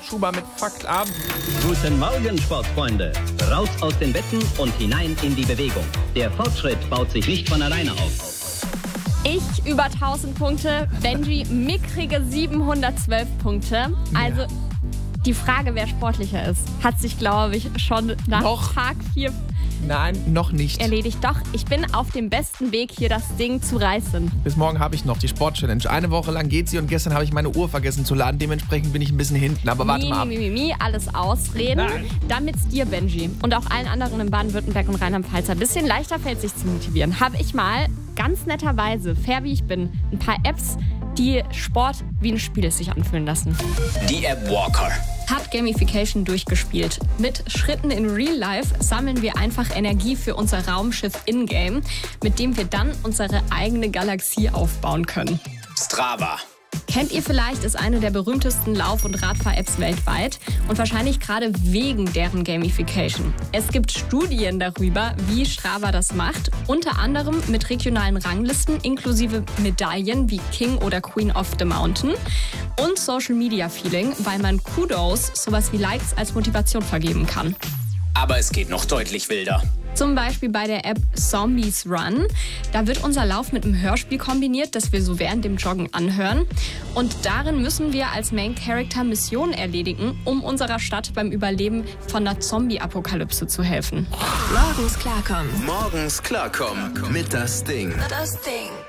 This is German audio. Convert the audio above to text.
Schuber mit Fakt ab. Guten Morgen, Sportfreunde. Raus aus den Betten und hinein in die Bewegung. Der Fortschritt baut sich nicht von alleine auf. Ich über 1000 Punkte, Benji mickrige 712 Punkte. Also die Frage, wer sportlicher ist, hat sich, glaube ich, schon nach Tag 4 Nein, noch nicht. erledigt. Doch, ich bin auf dem besten Weg, hier das Ding zu reißen. Bis morgen habe ich noch die Sport-Challenge. Eine Woche lang geht sie und gestern habe ich meine Uhr vergessen zu laden. Dementsprechend bin ich ein bisschen hinten. Aber warte mal ab. Alles ausreden, damit es dir, Benji, und auch allen anderen in Baden-Württemberg und Rheinland-Pfalz ein bisschen leichter fällt, sich zu motivieren, habe ich mal ganz netterweise, fair wie ich bin, ein paar Apps, die Sport wie ein Spiel sich anfühlen lassen. Die App Walker Hat Gamification durchgespielt. Mit Schritten in Real Life sammeln wir einfach Energie für unser Raumschiff in-game, mit dem wir dann unsere eigene Galaxie aufbauen können. Strava. Kennt ihr vielleicht, ist eine der berühmtesten Lauf- und Radfahr-Apps weltweit und wahrscheinlich gerade wegen deren Gamification. Es gibt Studien darüber, wie Strava das macht, unter anderem mit regionalen Ranglisten inklusive Medaillen wie King oder Queen of the Mountain und Social-Media-Feeling, weil man Kudos, sowas wie Likes, als Motivation vergeben kann. Aber es geht noch deutlich wilder. Zum Beispiel bei der App Zombies Run. Da wird unser Lauf mit einem Hörspiel kombiniert, das wir so während dem Joggen anhören. Und darin müssen wir als Main Character Missionen erledigen, um unserer Stadt beim Überleben von einer Zombie-Apokalypse zu helfen. Morgens klarkommen. Morgens klarkommen mit Das Ding. Das Ding.